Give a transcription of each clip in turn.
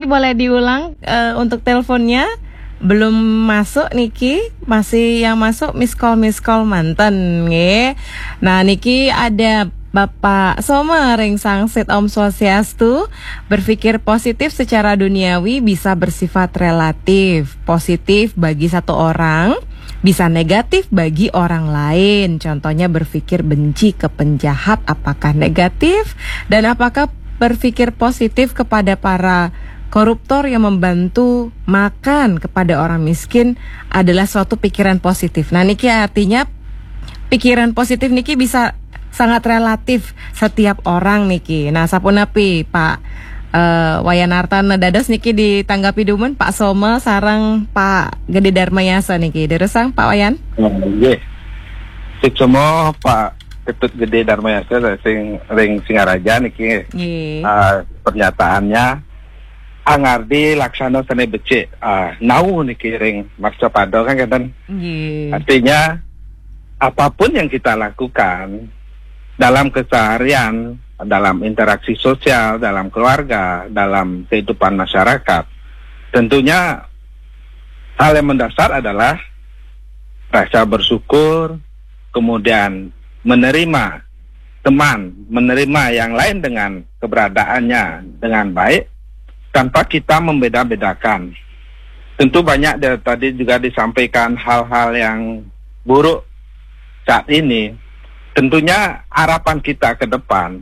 boleh diulang untuk teleponnya. Belum masuk Niki, masih yang masuk miss call manten nggih. Nah niki ada Bapak Soma ring sangsit Om Swastiastu. Berpikir positif secara duniawi bisa bersifat relatif. Positif bagi satu orang, bisa negatif bagi orang lain. Contohnya berpikir benci ke penjahat, apakah negatif? Dan apakah berpikir positif kepada para koruptor yang membantu makan kepada orang miskin adalah suatu pikiran positif. Nah niki artinya pikiran positif niki bisa sangat relatif setiap orang niki. Nah sapunapi Pak Wayan Artana dados niki ditanggapi dumen Pak Soma sarang Pak Gede Darmayasa niki. Deresang Pak Wayan. Nggih. Semua Pak Ketut Gede Darmayasa sing ring Singaraja niki. Pernyataannya Angardi laksana sene becik nau niki ring Marca Pado kan kan. Artinya apapun yang kita lakukan dalam keseharian, dalam interaksi sosial, dalam keluarga, dalam kehidupan masyarakat, tentunya hal yang mendasar adalah rasa bersyukur, kemudian menerima teman, menerima yang lain dengan keberadaannya dengan baik, tanpa kita membeda-bedakan. Tentu banyak tadi juga disampaikan hal-hal yang buruk saat ini. Tentunya harapan kita ke depan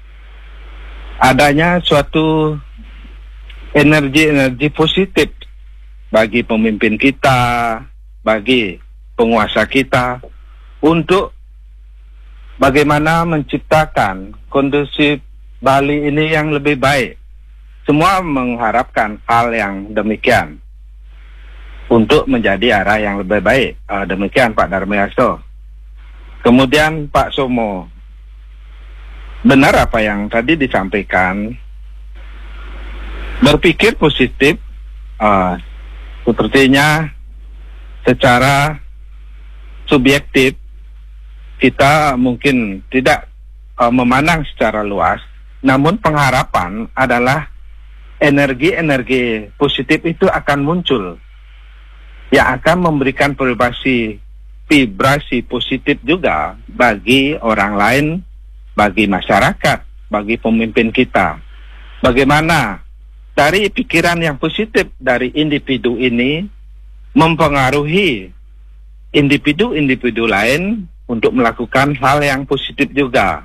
adanya suatu energi-energi positif bagi pemimpin kita, bagi penguasa kita, untuk bagaimana menciptakan kondisi Bali ini yang lebih baik. Semua mengharapkan hal yang demikian untuk menjadi arah yang lebih baik. Demikian Pak Darmayaso. Kemudian Pak Somo, benar apa yang tadi disampaikan. Berpikir positif, sepertinya secara subjektif kita mungkin tidak memandang secara luas, namun pengharapan adalah energi-energi positif itu akan muncul yang akan memberikan vibrasi positif juga bagi orang lain, bagi masyarakat, bagi pemimpin kita. Bagaimana dari pikiran yang positif dari individu ini mempengaruhi individu-individu lain untuk melakukan hal yang positif juga.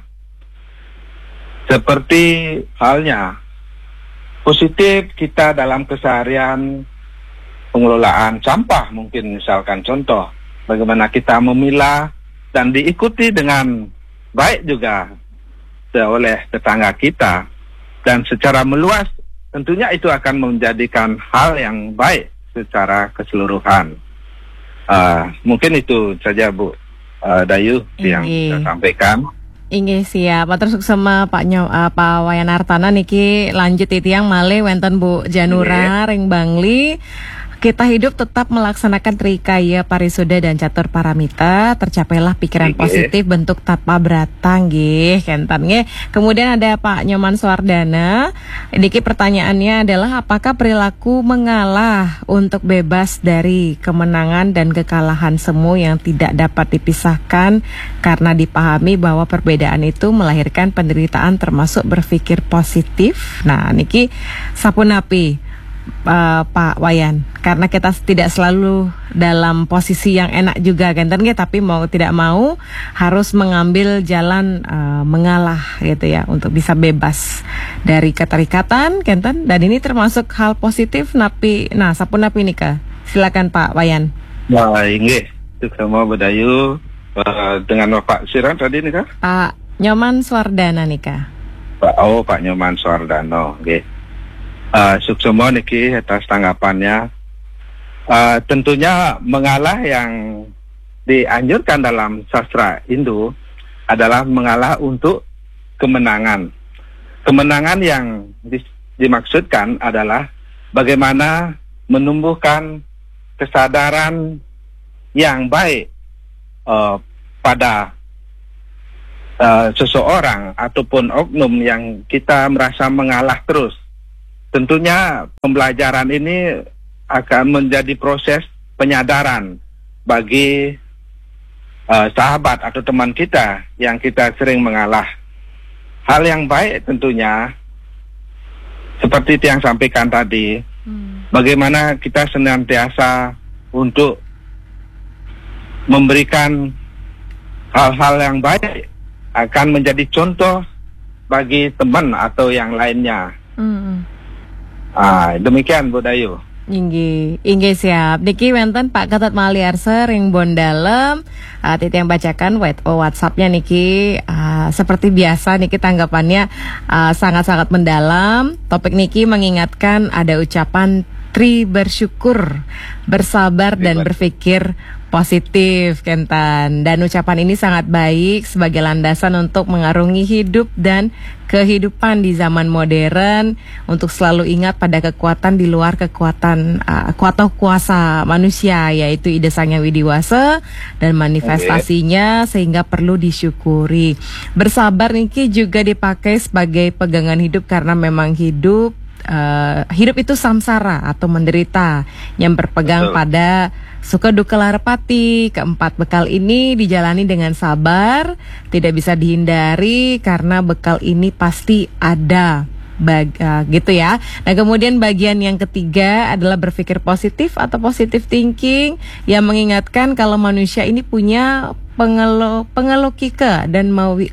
Seperti halnya positif kita dalam keseharian pengelolaan sampah, mungkin misalkan contoh bagaimana kita memilah dan diikuti dengan baik juga oleh tetangga kita, dan secara meluas tentunya itu akan menjadikan hal yang baik secara keseluruhan. Mungkin itu saja Bu Dayu yang saya sampaikan. Inggih siap. Matur sama Pak Wayan Artana niki lanjut yang malih wenten Bu Janura ring Bangli. Kita hidup tetap melaksanakan trikaya parisuda dan catur paramita, tercapailah pikiran positif bentuk tapa brata nggih kentan nggih. Kemudian ada Pak Nyoman Suardana. Niki pertanyaannya adalah apakah perilaku mengalah untuk bebas dari kemenangan dan kekalahan semu yang tidak dapat dipisahkan karena dipahami bahwa perbedaan itu melahirkan penderitaan termasuk berpikir positif. Nah niki sapunapi Pak Wayan, karena kita tidak selalu dalam posisi yang enak juga kan tapi mau tidak mau harus mengambil jalan mengalah gitu ya untuk bisa bebas dari keterikatan kenten, dan ini termasuk hal positif napi. Nah sapun napi nika, silakan Pak Wayan. Nah inggih sama Bedayu dengan Bapak Siran tadi nika Pak Nyoman Suardana nika. Pak Nyoman Suardana nggih. Suksemo niki atas tanggapannya. Tentunya mengalah yang dianjurkan dalam sastra Hindu adalah mengalah untuk kemenangan. Kemenangan yang dimaksudkan adalah bagaimana menumbuhkan kesadaran yang baik pada seseorang ataupun oknum yang kita merasa mengalah terus. tentunya pembelajaran ini akan menjadi proses penyadaran bagi sahabat atau teman kita yang kita sering mengalah. Hal yang baik tentunya seperti yang sampaikan tadi, bagaimana kita senantiasa untuk memberikan hal-hal yang baik akan menjadi contoh bagi teman atau yang lainnya. Demikian Bu Dayu. Inggih siap. Niki wenten Pak Ketut Maliarse ring Bondalem. Titi yang bacakan WhatsApp-nya niki seperti biasa niki tanggapannya sangat-sangat mendalam. Topik niki mengingatkan ada ucapan bersyukur, bersabar dan berpikir positif Kentan. Dan ucapan ini sangat baik sebagai landasan untuk mengarungi hidup dan kehidupan di zaman modern, untuk selalu ingat pada kekuatan di luar kekuatan kuasa manusia, yaitu ide Sang Hyang Widiwasa dan manifestasinya, sehingga perlu disyukuri. Bersabar niki juga dipakai sebagai pegangan hidup karena memang hidup itu samsara atau menderita yang berpegang pada suka duka larepati. Keempat bekal ini dijalani dengan sabar, tidak bisa dihindari karena bekal ini pasti ada. Gitu ya. Nah, kemudian bagian yang ketiga adalah berpikir positif atau positive thinking, yang mengingatkan kalau manusia ini punya pengelukike dan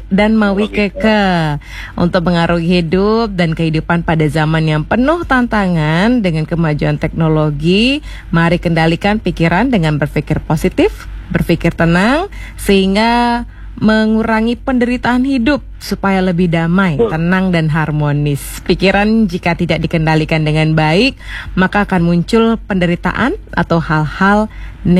mawikeke untuk mengaruhi hidup dan kehidupan pada zaman yang penuh tantangan dengan kemajuan teknologi. Mari kendalikan pikiran dengan berpikir positif, berpikir tenang, sehingga mengurangi penderitaan hidup supaya lebih damai, tenang dan harmonis. Pikiran jika tidak dikendalikan dengan baik, maka akan muncul penderitaan atau hal-hal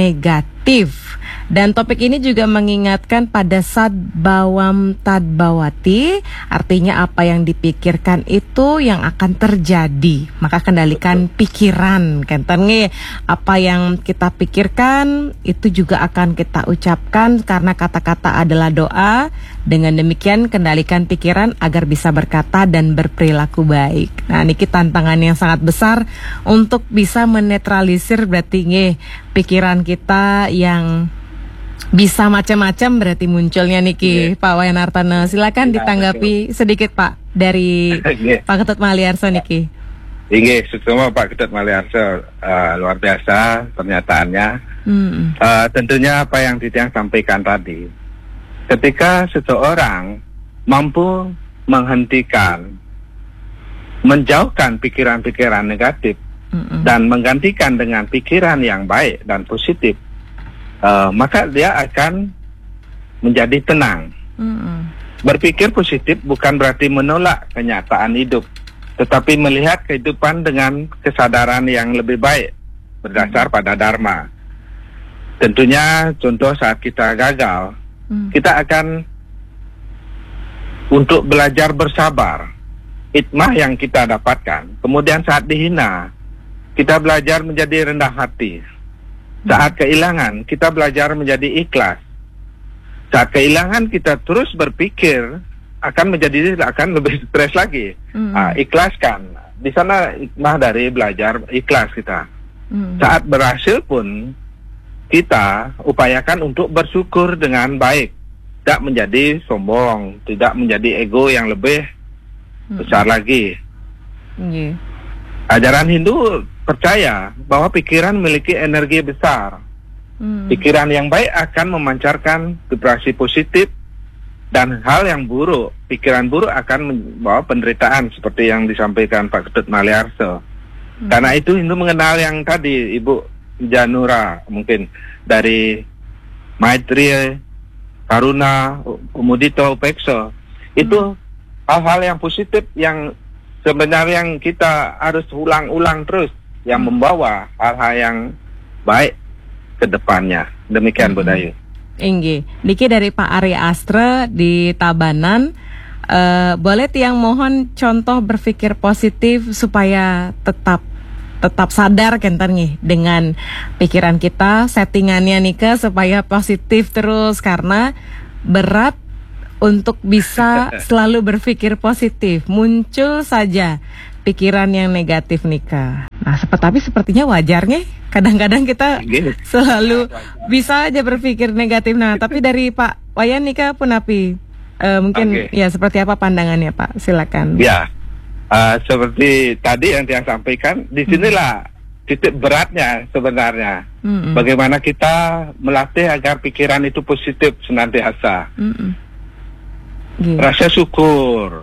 negatif. Dan topik ini juga mengingatkan pada sadbawam tadbawati, artinya apa yang dipikirkan itu yang akan terjadi. Maka kendalikan pikiran, Kenten nge. Apa yang kita pikirkan itu juga akan kita ucapkan, karena kata-kata adalah doa. Dengan demikian kendalikan pikiran agar bisa berkata dan berperilaku baik. Nah, ini tantangan yang sangat besar untuk bisa menetralisir berarti nge pikiran kita yang bisa macam-macam berarti munculnya niki. Pak Wayan Artana, silakan ditanggapi sedikit Pak dari Pak Ketut Maliarse niki. Semua Pak Ketut Maliarse, luar biasa pernyataannya. Tentunya apa yang Titiang sampaikan tadi, ketika seseorang mampu menghentikan, menjauhkan pikiran-pikiran negatif dan menggantikan dengan pikiran yang baik dan positif, maka dia akan menjadi tenang. Berpikir positif bukan berarti menolak kenyataan hidup, tetapi melihat kehidupan dengan kesadaran yang lebih baik berdasar pada dharma. Tentunya contoh saat kita gagal, kita akan untuk belajar bersabar, hikmah yang kita dapatkan. Kemudian saat dihina, kita belajar menjadi rendah hati. Saat kehilangan, kita belajar menjadi ikhlas. Saat kehilangan, kita terus berpikir akan lebih stres lagi. Ikhlaskan. Di sana hikmah dari belajar ikhlas kita. Saat berhasil pun, kita upayakan untuk bersyukur dengan baik. Tidak menjadi sombong, tidak menjadi ego yang lebih besar lagi. Ajaran Hindu percaya bahwa pikiran memiliki energi besar. Pikiran yang baik akan memancarkan vibrasi positif, dan hal yang buruk, pikiran buruk akan membawa penderitaan seperti yang disampaikan Pak Ketut Maliarse. Karena itu Hindu mengenal yang tadi Ibu Janura, mungkin dari Maitri, Karuna, Mudita, Upeksa. Itu hal-hal yang positif yang sebenarnya yang kita harus ulang-ulang terus, yang membawa hal-hal yang baik ke depannya. Demikian Bu Dayu. Inggih. Niki dari Pak Ari Astra di Tabanan, boleh Tiang mohon contoh berpikir positif supaya tetap sadar Kenten nih dengan pikiran kita, settingannya nih supaya positif terus, karena berat untuk bisa selalu berpikir positif. Muncul saja pikiran yang negatif Nika. Nah, tapi sepertinya wajarnya kadang-kadang kita selalu bisa aja berpikir negatif. Nah, tapi dari Pak Wayan Nika Punapi, mungkin ya seperti apa pandangannya Pak? Silakan. Ya, seperti tadi yang dia sampaikan, disinilah titik beratnya sebenarnya. Bagaimana kita melatih agar pikiran itu positif senantiasa. Rasa syukur.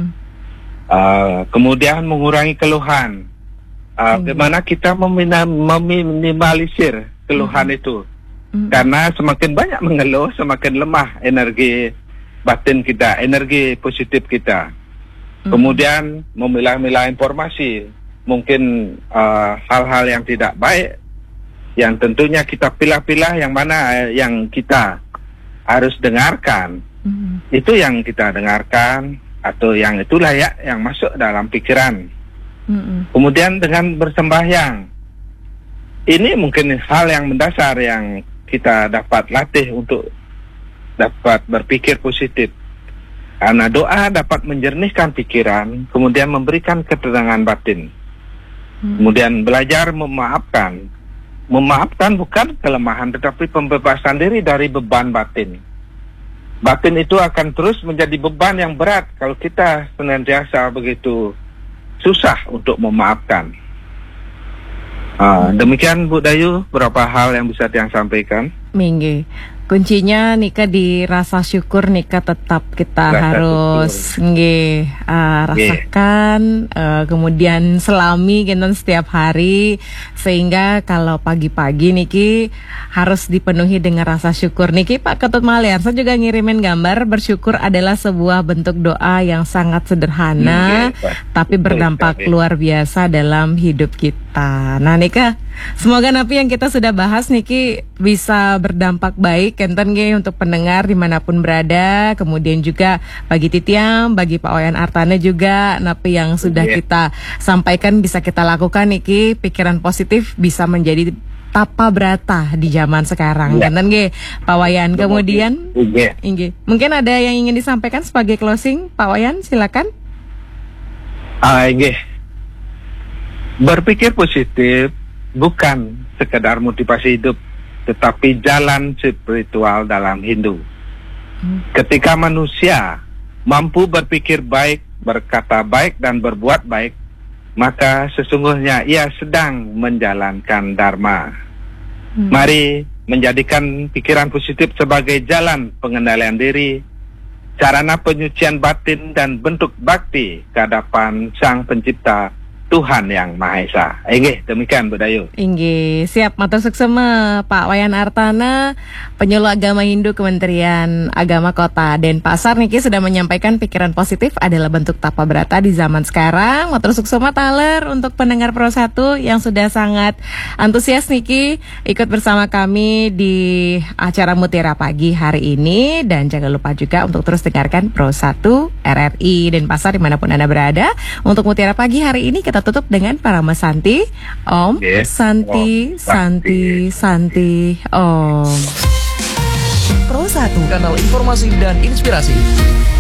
Kemudian mengurangi keluhan. Bagaimana kita meminimalisir keluhan itu. Karena semakin banyak mengeluh, semakin lemah energi batin kita, energi positif kita. Kemudian memilah-milah informasi. Mungkin hal-hal yang tidak baik, yang tentunya kita pilah-pilah yang mana yang kita harus dengarkan. Itu yang kita dengarkan, atau yang itulah ya yang masuk dalam pikiran. Kemudian dengan bersembahyang, ini mungkin hal yang mendasar yang kita dapat latih untuk dapat berpikir positif. Karena doa dapat menjernihkan pikiran, kemudian memberikan ketenangan batin. Kemudian belajar memaafkan. Memaafkan bukan kelemahan, tetapi pembebasan diri dari beban batin. Batin itu akan terus menjadi beban yang berat kalau kita senantiasa begitu susah untuk memaafkan. Demikian Bu Dayu, beberapa hal yang bisa Tiang sampaikan. Minggu. Kuncinya Nika di rasa syukur Nika tetap kita harus rasakan, kemudian selami gitu setiap hari, sehingga kalau pagi-pagi Niki harus dipenuhi dengan rasa syukur. Niki Pak Ketut Maliar, saya juga ngirimin gambar bersyukur adalah sebuah bentuk doa yang sangat sederhana tapi berdampak luar biasa dalam hidup kita. Nah Nika, semoga napi yang kita sudah bahas Niki bisa berdampak baik Kenten G untuk pendengar dimanapun berada. Kemudian juga bagi Titiang, bagi Pak Wayan Artana juga napi yang sudah kita sampaikan bisa kita lakukan Niki. Pikiran positif bisa menjadi tapa berata di zaman sekarang. Kenten G Pak Wayan. Kemudian mungkin ada yang ingin disampaikan sebagai closing Pak Wayan, silakan. Berpikir positif bukan sekedar motivasi hidup, tetapi jalan spiritual dalam Hindu. Ketika manusia mampu berpikir baik, berkata baik, dan berbuat baik, maka sesungguhnya ia sedang menjalankan Dharma. Mari menjadikan pikiran positif sebagai jalan pengendalian diri, sarana penyucian batin, dan bentuk bakti ke hadapan Sang Pencipta Tuhan yang Maha Esa. Demikian Bu Dayu. Siap, matur suksema Pak Wayan Artana, penyuluh agama Hindu Kementerian Agama Kota Denpasar Niki sudah menyampaikan pikiran positif adalah bentuk tapa berata di zaman sekarang. Matur suksema taler untuk pendengar Pro 1 yang sudah sangat antusias Niki ikut bersama kami di acara Mutiara Pagi hari ini, dan jangan lupa juga untuk terus dengarkan Pro 1 RRI Denpasar dimanapun Anda berada. Untuk Mutiara Pagi hari ini kita tutup dengan Parama Santi. Om Santi Santi Santi Om. Pro 1, kanal informasi dan inspirasi.